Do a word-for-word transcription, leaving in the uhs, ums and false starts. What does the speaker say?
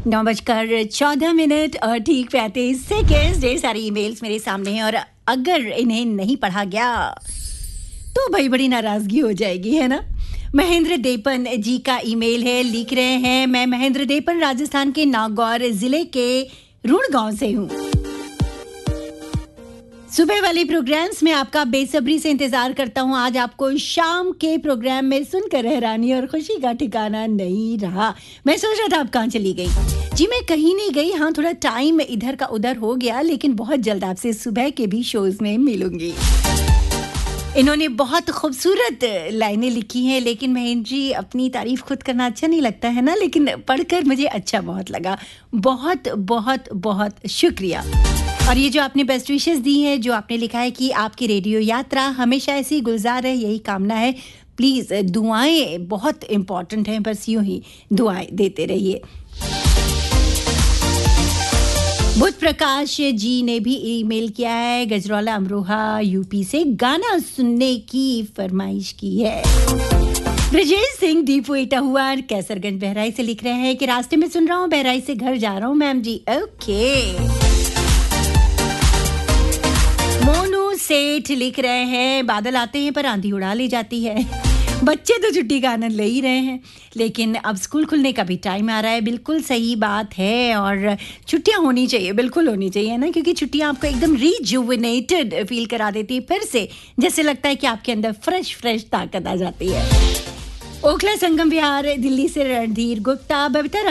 नौ बजकर चौदह मिनट और ठीक पैंतीस सेकेंड। ढेर सारी ईमेल्स मेरे सामने हैं और अगर इन्हें नहीं पढ़ा गया तो भाई बड़ी नाराजगी हो जाएगी, है ना। महेंद्र देपन जी का ईमेल है, लिख रहे हैं, मैं महेंद्र देपन राजस्थान के नागौर जिले के रुण गांव से हूँ। सुबह वाले प्रोग्राम्स में आपका बेसब्री से इंतजार करता हूँ। आज आपको शाम के प्रोग्राम में सुनकर हैरानी और खुशी का ठिकाना नहीं रहा। मैं सोच रहा था आप कहाँ चली गई। जी मैं कहीं नहीं गई, हाँ थोड़ा टाइम इधर का उधर हो गया, लेकिन बहुत जल्द आपसे सुबह के भी शोज में मिलूंगी। इन्होंने बहुत खूबसूरत लाइनें लिखी हैं, लेकिन महेंद्र जी अपनी तारीफ खुद करना अच्छा नहीं लगता है ना, लेकिन पढ़कर मुझे अच्छा बहुत लगा। बहुत बहुत बहुत शुक्रिया। और ये जो आपने बेस्ट विशेस दी है, जो आपने लिखा है कि आपकी रेडियो यात्रा हमेशा ऐसी गुलजार रहे, यही कामना है। प्लीज़ दुआएं बहुत इम्पॉर्टेंट हैं, बस यूं ही दुआएं देते रहिए। बुध प्रकाश जी ने भी ईमेल किया है, गजरौला अमरोहा यूपी से गाना सुनने की फरमाइश की है। ब्रजेश सिंह दीपू इटा हुआ कैसरगंज बहराइच से लिख रहे हैं कि रास्ते में सुन रहा हूँ, बहराइच से घर जा रहा हूँ मैम जी। ओके। मोनू सेठ लिख रहे हैं, बादल आते हैं पर आंधी उड़ा ले जाती है। बच्चे तो छुट्टी का आनंद ले ही रहे हैं, लेकिन अब स्कूल खुलने का भी टाइम आ रहा है। बिल्कुल सही बात है, और छुट्टियां होनी चाहिए, बिल्कुल होनी चाहिए ना, क्योंकि छुट्टियां आपको एकदम रिजुविनेटेड फील करा देती है। फिर से जैसे लगता है कि आपके अंदर फ्रेश फ्रेश ताकत आ जाती है। ओखला संगम विहार दिल्ली से रणधीर गुप्ता, बबीता